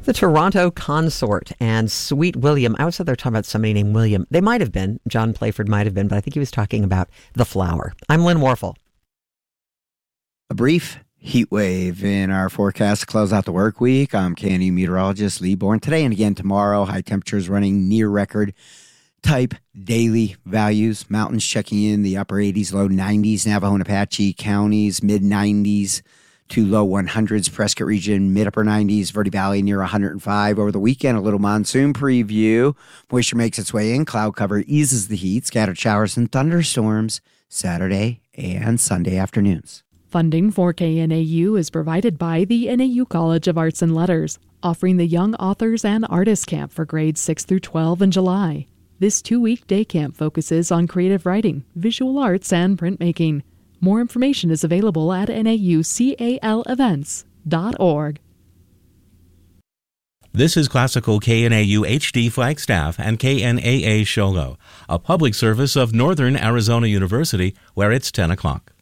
The Toronto Consort and Sweet William. I always thought they were talking about somebody named William. They might have been. John Playford might have been, but I think he was talking about The Flower. I'm Lynn Warfel. A brief heat wave in our forecast to close out the work week. I'm KNU meteorologist Lee Bourne. Today and again tomorrow, high temperatures running near record type daily values. Mountains checking in the upper 80s, low 90s. Navajo and Apache counties, mid 90s to low 100s. Prescott region, mid-upper 90s. Verde Valley near 105. Over the weekend, a little monsoon preview. Moisture makes its way in. Cloud cover eases the heat. Scattered showers and thunderstorms Saturday and Sunday afternoons. Funding for KNAU is provided by the NAU College of Arts and Letters, offering the Young Authors and Artists Camp for grades 6 through 12 in July. This 2-week day camp focuses on creative writing, visual arts, and printmaking. More information is available at naucalevents.org. This is Classical KNAU HD Flagstaff and KNAA Sholo, a public service of Northern Arizona University, where it's 10 o'clock.